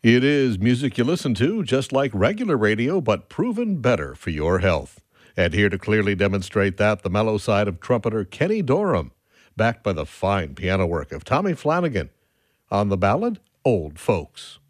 It is music you listen to just like regular radio, but proven better for your health. And here to clearly demonstrate that, the mellow side of trumpeter Kenny Dorham, backed by the fine piano work of Tommy Flanagan on the ballad Old Folks.